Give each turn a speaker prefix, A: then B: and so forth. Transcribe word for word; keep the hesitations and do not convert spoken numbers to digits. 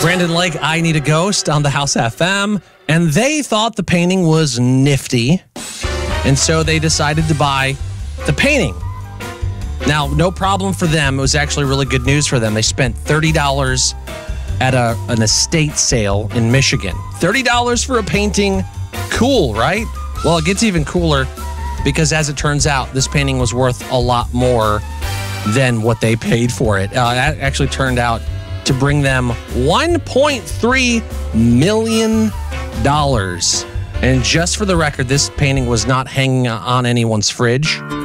A: Brandon Lake, I Need a Ghost on the House F M, and they thought the painting was nifty, and so they decided to buy the painting. Now, no problem for them. It was actually really good news for them. They spent thirty dollars at a, an estate sale in Michigan. thirty dollars for a painting. Cool, right? Well, it gets even cooler because as it turns out, this painting was worth a lot more than what they paid for it. Uh, that actually turned out to bring them one point three million dollars. And just for the record, this painting was not hanging on anyone's fridge.